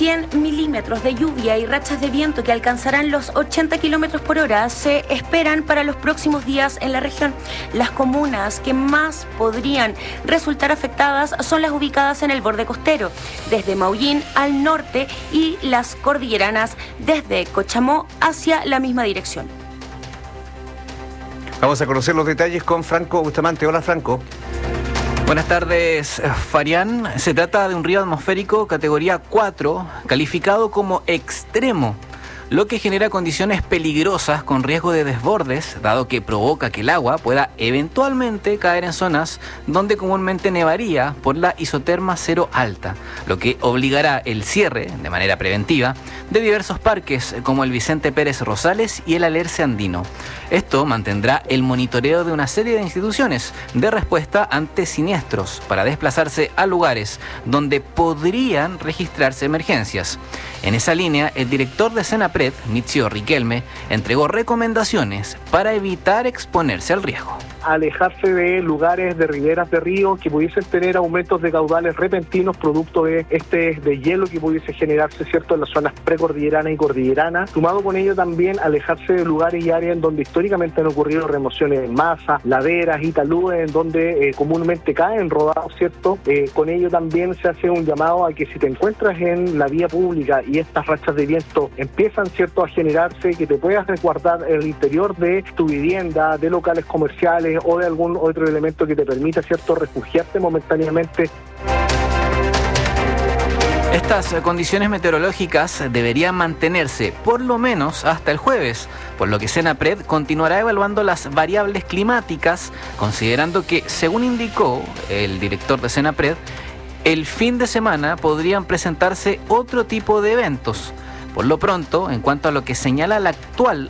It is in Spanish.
100 milímetros de lluvia y rachas de viento que alcanzarán los 80 kilómetros por hora se esperan para los próximos días en la región. Las comunas que más podrían resultar afectadas son las ubicadas en el borde costero, desde Maullín al norte y las cordilleranas desde Cochamó hacia la misma dirección. Vamos a conocer los detalles con Franco Bustamante. Hola, Franco. Buenas tardes, Farián. Se trata de un río atmosférico categoría 4, calificado como extremo, lo que genera condiciones peligrosas con riesgo de desbordes, dado que provoca que el agua pueda eventualmente caer en zonas donde comúnmente nevaría por la isoterma cero alta, lo que obligará el cierre, de manera preventiva, de diversos parques como el Vicente Pérez Rosales y el Alerce Andino. Esto mantendrá el monitoreo de una serie de instituciones de respuesta ante siniestros para desplazarse a lugares donde podrían registrarse emergencias. En esa línea, el director de Senapred, Mizio Riquelme, entregó recomendaciones para evitar exponerse al riesgo. Alejarse de lugares de riberas de ríos que pudiesen tener aumentos de caudales repentinos producto de de hielo que pudiese generarse, ¿cierto?, en las zonas precordillerana y cordillerana. Sumado con ello también alejarse de lugares y áreas en donde históricamente han ocurrido remociones en masa, laderas y taludes en donde comúnmente caen rodados, ¿cierto? Con ello también se hace un llamado a que si te encuentras en la vía pública y estas rachas de viento empiezan, ¿cierto?, a generarse, que te puedas resguardar en el interior de tu vivienda, de locales comerciales o de algún otro elemento que te permita, ¿cierto?, refugiarte momentáneamente. Estas condiciones meteorológicas deberían mantenerse por lo menos hasta el jueves, por lo que Senapred continuará evaluando las variables climáticas, considerando que, según indicó el director de Senapred, el fin de semana podrían presentarse otro tipo de eventos. Por lo pronto, en cuanto a lo que señala la actual